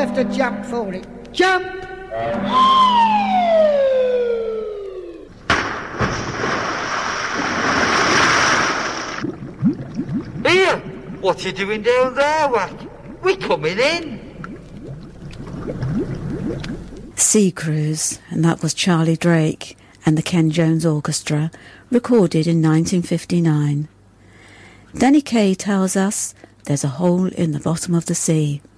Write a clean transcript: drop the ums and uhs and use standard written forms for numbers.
have to jump for it. Jump! Here! What are you doing down there, Wack? We're coming in. Sea Cruise, and that was Charlie Drake and the Ken Jones Orchestra, recorded in 1959. Danny Kaye tells us there's a hole in the bottom of the sea.